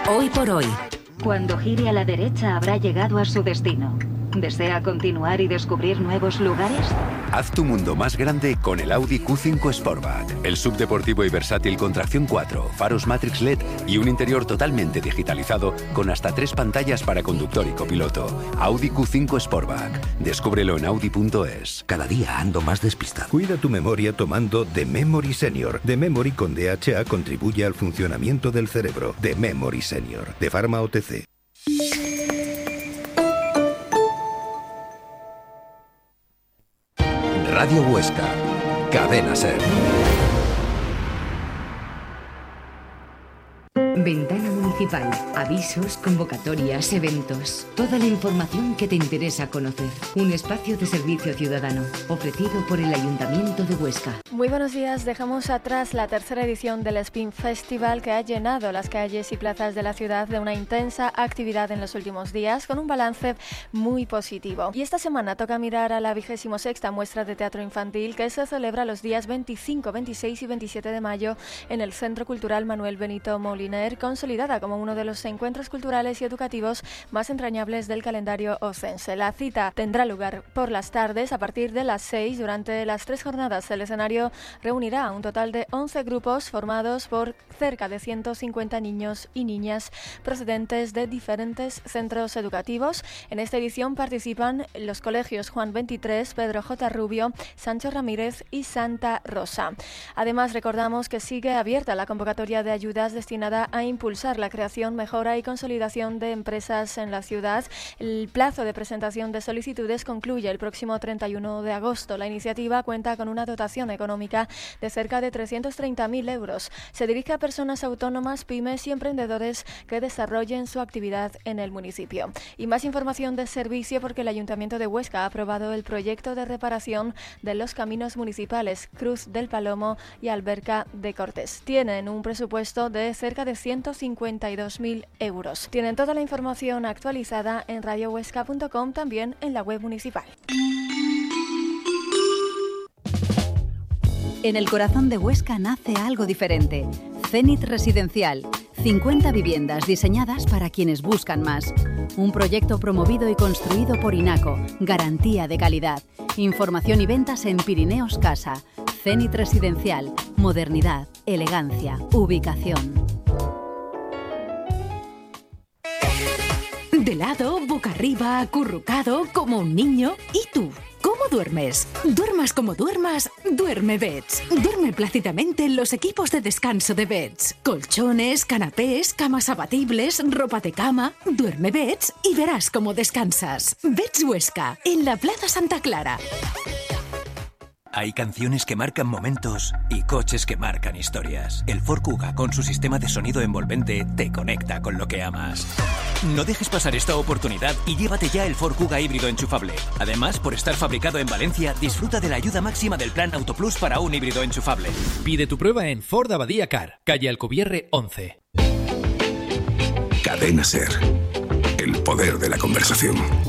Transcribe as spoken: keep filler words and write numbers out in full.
Hoy por hoy. Cuando gire a la derecha habrá llegado a su destino. ¿Desea continuar y descubrir nuevos lugares? Haz tu mundo más grande con el Audi Q cinco Sportback. El subdeportivo y versátil con tracción cuatro, faros Matrix L E D y un interior totalmente digitalizado con hasta tres pantallas para conductor y copiloto. Audi Q cinco Sportback. Descúbrelo en audi punto es. Cada día ando más despistado. Cuida tu memoria tomando The Memory Senior. The Memory con D H A contribuye al funcionamiento del cerebro. The Memory Senior. De Pharma O T C. Radio Huesca, Cadena SER. Ventana Municipal. Avisos, convocatorias, eventos. Toda la información que te interesa conocer. Un espacio de servicio ciudadano ofrecido por el Ayuntamiento de Huesca. Muy buenos días. Dejamos atrás la tercera edición del Spin Festival, que ha llenado las calles y plazas de la ciudad de una intensa actividad en los últimos días, con un balance muy positivo. Y esta semana toca mirar a la vigésimo sexta muestra de teatro infantil, que se celebra los días veinticinco, veintiséis y veintisiete de mayo en el Centro Cultural Manuel Benito Moliner, consolidada como uno de los encuentros culturales y educativos más entrañables del calendario ocense. La cita tendrá lugar por las tardes a partir de las seis. Durante las tres jornadas el escenario reunirá a un total de once grupos formados por cerca de ciento cincuenta niños y niñas procedentes de diferentes centros educativos. En esta edición participan los colegios Juan veintitrés, Pedro J. Rubio, Sancho Ramírez y Santa Rosa. Además, recordamos que sigue abierta la convocatoria de ayudas destinada a impulsar la creación, mejora y consolidación de empresas en la ciudad. El plazo de presentación de solicitudes concluye el próximo treinta y uno de agosto. La iniciativa cuenta con una dotación económica de cerca de trescientos treinta mil euros. Se dirige a personas autónomas, pymes y emprendedores que desarrollen su actividad en el municipio. Y más información de servicio, porque el Ayuntamiento de Huesca ha aprobado el proyecto de reparación de los caminos municipales Cruz del Palomo y Alberca de Cortés. Tienen un presupuesto de cerca de ciento cincuenta y dos mil euros. Tienen toda la información actualizada en radio huesca punto com, también en la web municipal. En el corazón de Huesca nace algo diferente. Zenit Residencial. cincuenta viviendas diseñadas para quienes buscan más. Un proyecto promovido y construido por INACO. Garantía de calidad. Información y ventas en Pirineos Casa. Zenit Residencial. Modernidad, elegancia, ubicación. De lado, boca arriba, acurrucado, como un niño. ¿Y tú? ¿Cómo duermes? Duermas como duermas, duerme Beds. Duerme plácidamente en los equipos de descanso de Beds. Colchones, canapés, camas abatibles, ropa de cama. Duerme Beds y verás cómo descansas. Beds Huesca, en la Plaza Santa Clara. Hay canciones que marcan momentos y coches que marcan historias. El Ford Kuga, con su sistema de sonido envolvente, te conecta con lo que amas. No dejes pasar esta oportunidad y llévate ya el Ford Kuga híbrido enchufable. Además, por estar fabricado en Valencia, disfruta de la ayuda máxima del plan Autoplus para un híbrido enchufable. Pide tu prueba en Ford Abadía Car, calle Alcubierre once. Cadena SER. El poder de la conversación.